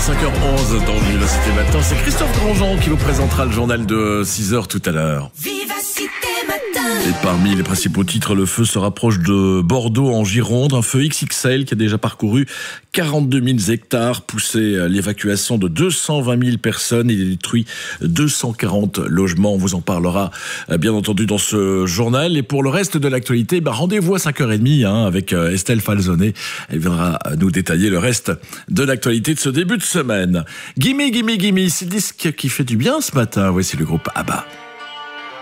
5h11 dans Vivacité Matin. C'est Christophe Grandjean qui vous présentera le journal de 6h tout à l'heure. Vivacité Matin. Et parmi les principaux titres, le feu se rapproche de Bordeaux en Gironde. Un feu XXL qui a déjà parcouru 42 000 hectares, poussé à l'évacuation de 220 000 personnes. Il a détruit 240 logements. On vous en parlera bien entendu dans ce journal. Et pour le reste de l'actualité, rendez-vous à 5h30 avec Estelle Falzonet. Elle viendra nous détailler le reste de l'actualité de ce début de semaine. Gimme, gimme, gimme, c'est le disque qui fait du bien ce matin. Voici le groupe ABBA.